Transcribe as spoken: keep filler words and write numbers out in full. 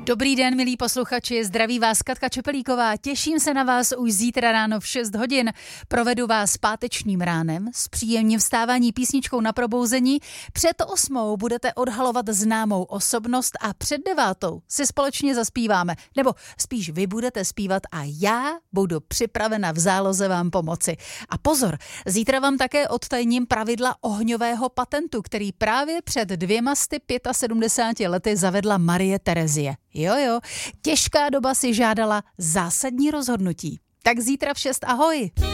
Dobrý den, milí posluchači, zdraví vás Katka Čepelíková. Těším se na vás už zítra ráno v šest hodin. Provedu vás pátečním ránem s příjemným vstávání písničkou na probouzení. Před osmou budete odhalovat známou osobnost a před devátou si společně zaspíváme. Nebo spíš vy budete zpívat a já budu připravena v záloze vám pomoci. A pozor, zítra vám také odtajním pravidla ohňového patentu, který právě před dvěma sty sedmdesáti pěti lety zavedla Marie Terezie. Jo, jo, těžká doba si žádala zásadní rozhodnutí. Tak zítra v šest, ahoj!